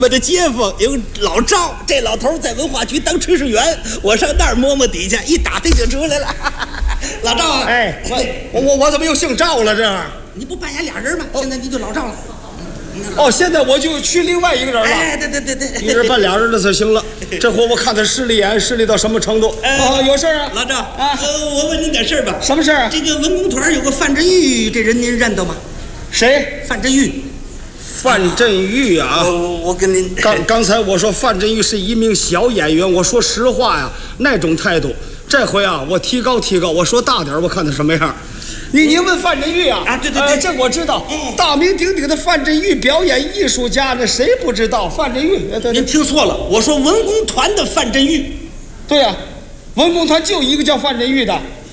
我的街坊有老赵，这老头在文化局当炊事员，我上那儿摸摸底下，一打听就出来了。老赵啊， 哎，我怎么又姓赵了？这你不扮演俩人吗？现在你就老赵了。 哦，现在我就去另外一个人了。 哎，对， 一人扮俩人的才行了。这回我看他势利眼势利到什么程度？有事啊， 老赵啊， 我问你点事儿吧。 什么事啊？ 这个文工团有个范振玉，这人您认得吗？ 谁？ 范振玉。 范振玉啊！ 我跟您刚才我说范振玉是一名小演员，我说实话呀，那种态度。这回啊，我提高，我说大点，我看他什么样。您问范振玉啊？ 啊，对， 这我知道。大名鼎鼎的范振玉，表演艺术家，那谁不知道？范振玉， 您听错了，我说文工团的范振玉。 对呀，文工团就一个叫范振玉的。